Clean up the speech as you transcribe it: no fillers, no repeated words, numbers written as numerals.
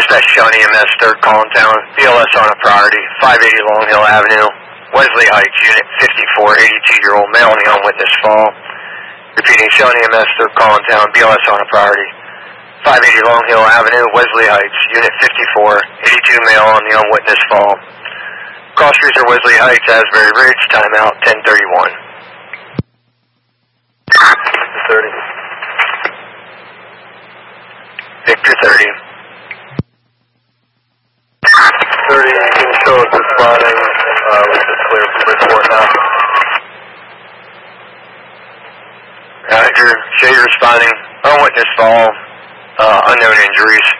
Dispatch Shawnee EMS, 3rd call in town. BLS on a priority, 580 Long Hill Avenue, Wesley Heights, Unit 54, 82-year-old male on the unwitnessed fall. Repeating, Shawnee EMS, 3rd call in town, BLS on a priority, 580 Long Hill Avenue, Wesley Heights, Unit 54, 82 male on the unwitnessed fall. Cross Cruiser Wesley Heights, Asbury Ridge, timeout 10:31. 30. Victor 30. 30, you can show us responding, with the clear for Bridgeport now. Roger, show you responding, unwitnessed fall, unknown injuries.